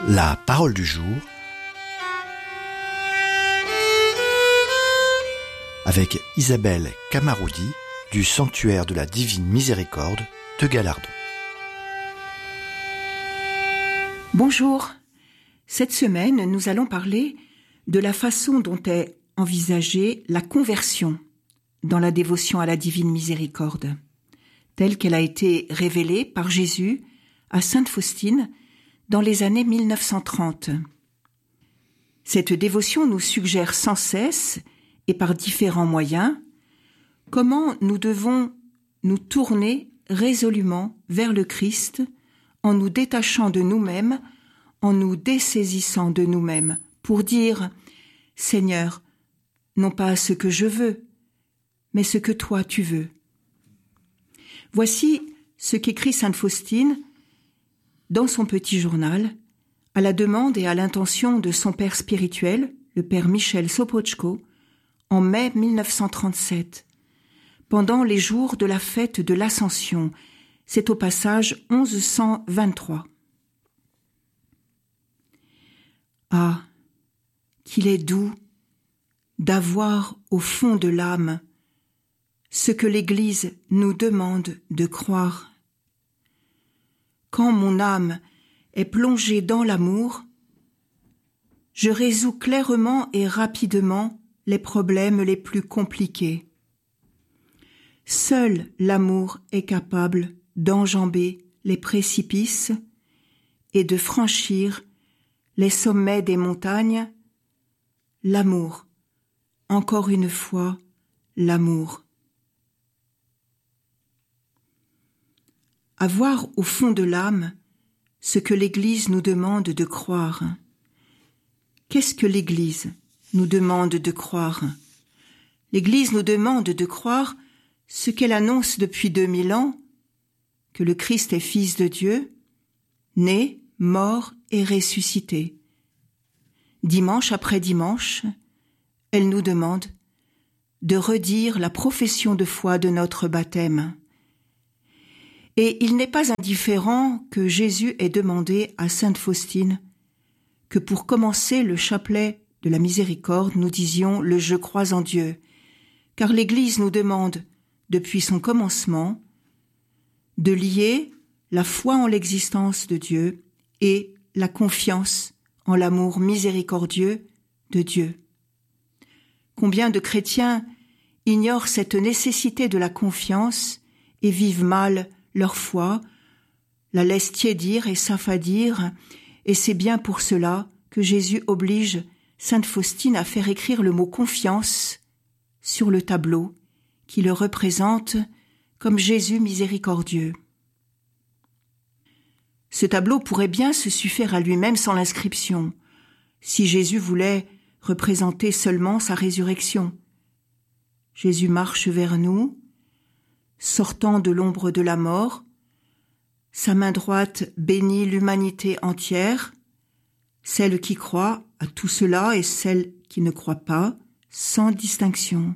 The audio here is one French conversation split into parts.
La parole du jour avec Isabelle Camaroudi du Sanctuaire de la Divine Miséricorde de Galardon. Bonjour. Cette semaine, nous allons parler de la façon dont est envisagée la conversion dans la dévotion à la Divine Miséricorde, telle qu'elle a été révélée par Jésus à Sainte Faustine dans les années 1930. Cette dévotion nous suggère sans cesse, et par différents moyens, comment nous devons nous tourner résolument vers le Christ en nous détachant de nous-mêmes, en nous dessaisissant de nous-mêmes, pour dire « Seigneur, non pas ce que je veux, mais ce que toi tu veux ». Voici ce qu'écrit Sainte Faustine dans son petit journal, à la demande et à l'intention de son père spirituel, le père Michel Sopoćko, en mai 1937, pendant les jours de la fête de l'Ascension. C'est au passage 1123. Ah, qu'il est doux d'avoir au fond de l'âme ce que l'Église nous demande de croire. Quand mon âme est plongée dans l'amour, je résous clairement et rapidement les problèmes les plus compliqués. Seul l'amour est capable d'enjamber les précipices et de franchir les sommets des montagnes. L'amour, encore une fois, l'amour. Avoir au fond de l'âme ce que l'Église nous demande de croire. Qu'est-ce que l'Église nous demande de croire? L'Église nous demande de croire ce qu'elle annonce depuis 2000 ans, que le Christ est Fils de Dieu, né, mort et ressuscité. Dimanche après dimanche, elle nous demande de redire la profession de foi de notre baptême. Et il n'est pas indifférent que Jésus ait demandé à Sainte Faustine que pour commencer le chapelet de la miséricorde, nous disions le « Je crois en Dieu », car l'Église nous demande, depuis son commencement, de lier la foi en l'existence de Dieu et la confiance en l'amour miséricordieux de Dieu. Combien de chrétiens ignorent cette nécessité de la confiance et vivent mal leur foi, la laisse tiédir et s'affadir, et c'est bien pour cela que Jésus oblige Sainte Faustine à faire écrire le mot « confiance » sur le tableau qui le représente comme Jésus miséricordieux. Ce tableau pourrait bien se suffire à lui-même sans l'inscription, si Jésus voulait représenter seulement sa résurrection. Jésus marche vers nous, sortant de l'ombre de la mort, sa main droite bénit l'humanité entière, celle qui croit à tout cela et celle qui ne croit pas, sans distinction.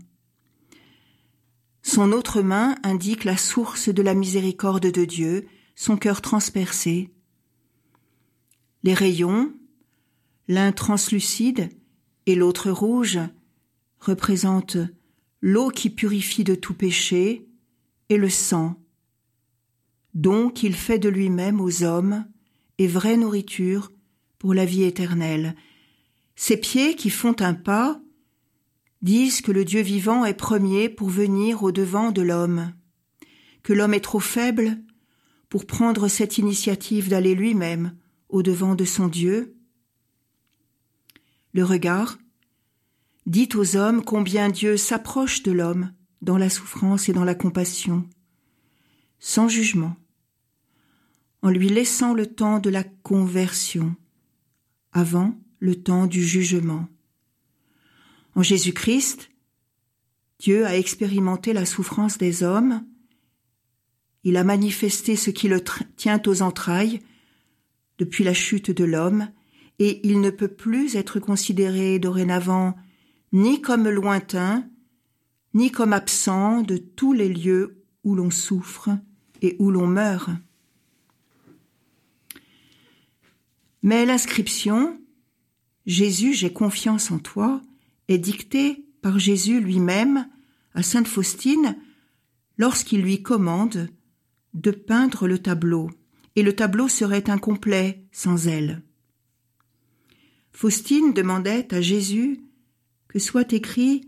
Son autre main indique la source de la miséricorde de Dieu, son cœur transpercé. Les rayons, l'un translucide et l'autre rouge, représentent l'eau qui purifie de tout péché, et le sang, don qu'il fait de lui-même aux hommes et vraie nourriture pour la vie éternelle. Ses pieds qui font un pas disent que le Dieu vivant est premier pour venir au-devant de l'homme, que l'homme est trop faible pour prendre cette initiative d'aller lui-même au-devant de son Dieu. Le regard dit aux hommes combien Dieu s'approche de l'homme dans la souffrance et dans la compassion, sans jugement, en lui laissant le temps de la conversion, avant le temps du jugement. En Jésus-Christ, Dieu a expérimenté la souffrance des hommes, il a manifesté ce qui le tient aux entrailles depuis la chute de l'homme, et il ne peut plus être considéré dorénavant ni comme lointain, ni comme absent de tous les lieux où l'on souffre et où l'on meurt. Mais l'inscription « Jésus, j'ai confiance en toi » est dictée par Jésus lui-même à sainte Faustine lorsqu'il lui commande de peindre le tableau, et le tableau serait incomplet sans elle. Faustine proposait à Jésus que soit écrit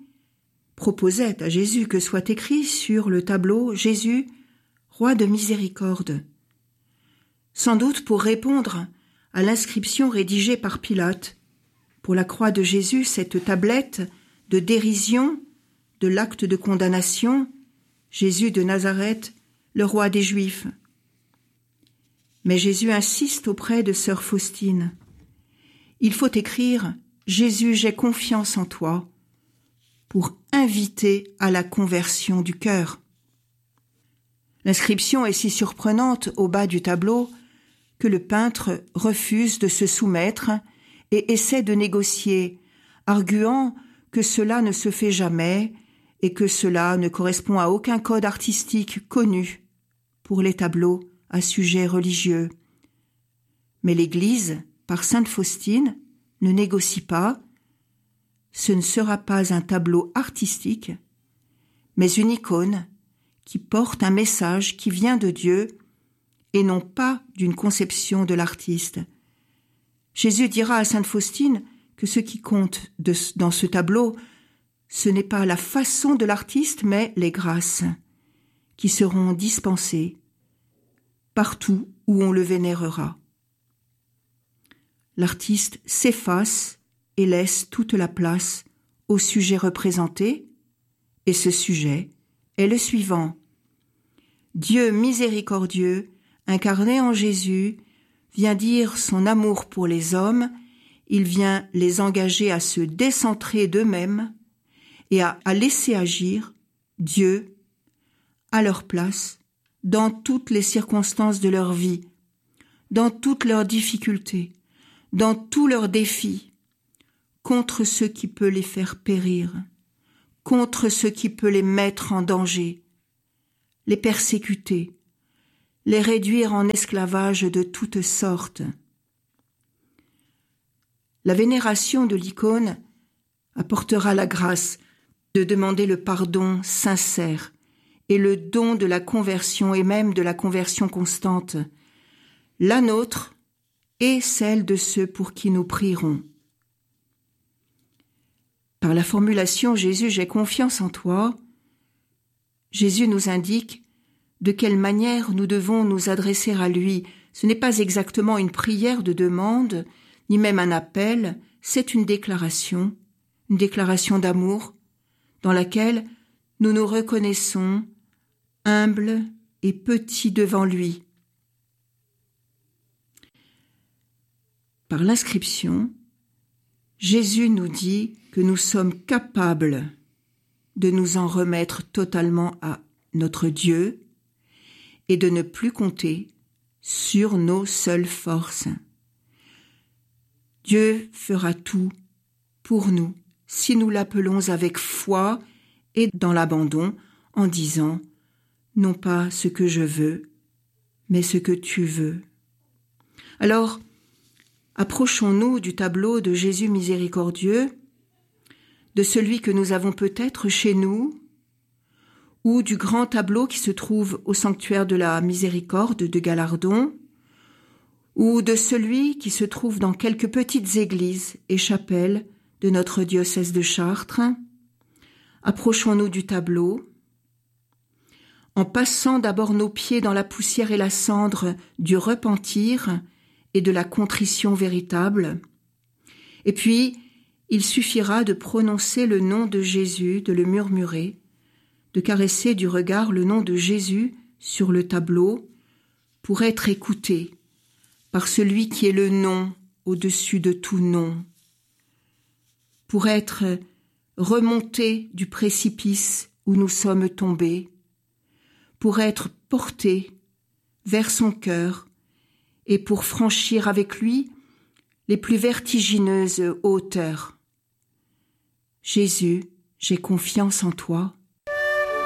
sur le tableau « Jésus, roi de miséricorde », sans doute pour répondre à l'inscription rédigée par Pilate. Pour la croix de Jésus, cette tablette de dérision de l'acte de condamnation, Jésus de Nazareth, le roi des Juifs. Mais Jésus insiste auprès de sœur Faustine. Il faut écrire « Jésus, j'ai confiance en toi » pour inviter à la conversion du cœur. L'inscription est si surprenante au bas du tableau que le peintre refuse de se soumettre et essaie de négocier, arguant que cela ne se fait jamais et que cela ne correspond à aucun code artistique connu pour les tableaux à sujet religieux. Mais l'Église, par sainte Faustine, ne négocie pas. Ce ne sera pas un tableau artistique, mais une icône qui porte un message qui vient de Dieu et non pas d'une conception de l'artiste. Jésus dira à sainte Faustine que ce qui compte dans ce tableau, ce n'est pas la façon de l'artiste, mais les grâces qui seront dispensées partout où on le vénérera. L'artiste s'efface et laisse toute la place au sujet représenté, et ce sujet est le suivant. Dieu miséricordieux, incarné en Jésus, vient dire son amour pour les hommes, il vient les engager à se décentrer d'eux-mêmes et à laisser agir Dieu à leur place dans toutes les circonstances de leur vie, dans toutes leurs difficultés, dans tous leurs défis, contre ce qui peut les faire périr, contre ce qui peut les mettre en danger, les persécuter, les réduire en esclavage de toutes sortes. La vénération de l'icône apportera la grâce de demander le pardon sincère et le don de la conversion et même de la conversion constante, la nôtre et celle de ceux pour qui nous prierons. Par la formulation « Jésus, j'ai confiance en toi », Jésus nous indique de quelle manière nous devons nous adresser à lui. Ce n'est pas exactement une prière de demande, ni même un appel, c'est une déclaration d'amour, dans laquelle nous nous reconnaissons humbles et petits devant lui. Par l'inscription, Jésus nous dit que nous sommes capables de nous en remettre totalement à notre Dieu et de ne plus compter sur nos seules forces. Dieu fera tout pour nous si nous l'appelons avec foi et dans l'abandon en disant « non pas ce que je veux, mais ce que tu veux ». Alors, approchons-nous du tableau de Jésus miséricordieux, de celui que nous avons peut-être chez nous, ou du grand tableau qui se trouve au sanctuaire de la Miséricorde de Galardon, ou de celui qui se trouve dans quelques petites églises et chapelles de notre diocèse de Chartres. Approchons-nous du tableau, en passant d'abord nos pieds dans la poussière et la cendre du repentir et de la contrition véritable. Et puis, il suffira de prononcer le nom de Jésus, de le murmurer, de caresser du regard le nom de Jésus sur le tableau pour être écouté par celui qui est le nom au-dessus de tout nom, pour être remonté du précipice où nous sommes tombés, pour être porté vers son cœur et pour franchir avec lui les plus vertigineuses hauteurs. Jésus, j'ai confiance en toi.